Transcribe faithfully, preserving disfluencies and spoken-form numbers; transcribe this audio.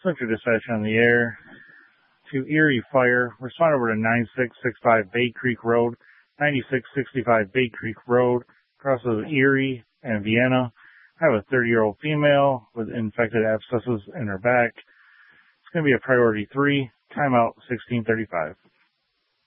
Central Dispatch on the air. To Erie Fire, respond over to nine six six five Bay Creek Road, ninety-six sixty-five Bay Creek Road, crosses Erie and Vienna. I have a thirty-year-old female with infected abscesses in her back. It's going to be a priority three, timeout sixteen thirty-five.